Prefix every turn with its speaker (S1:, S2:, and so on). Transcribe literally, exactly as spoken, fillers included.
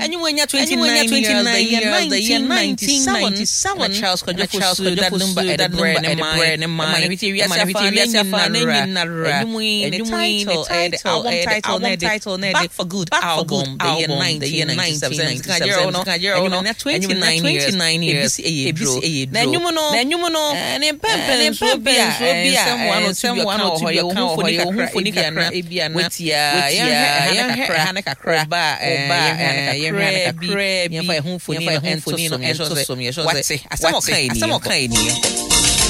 S1: And you when you're twenty-nine years, the year nineteen ninety-seven. Charles Kojo Charles Kojo that number that number and brand and mine. If you are finding Nara, and you title, the album title, Back for Good album, the year nineteen ninety-seven. twenty-nine years, then you know, then you know, and in Pempen, so be someone or someone or your home for Nika, with ya, Hanaka crab, Hanaka crab, home for Nino and so some years. What's it? I saw kind.